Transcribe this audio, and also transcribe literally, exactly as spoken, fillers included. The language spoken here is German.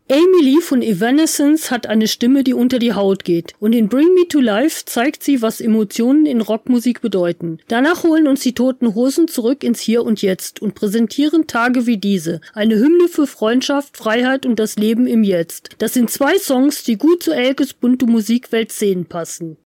Amy Lee von Evanescence hat eine Stimme, die unter die Haut geht. Und in Bring Me to Life zeigt sie, was Emotionen in Rockmusik bedeuten. Danach holen uns die Toten Hosen zurück ins Hier und Jetzt und präsentieren Tage wie diese. Eine Hymne für Freundschaft, Freiheit und das Leben im Jetzt. Das sind zwei Songs, die gut zu Elkes bunte Musikwelt Szenen passen.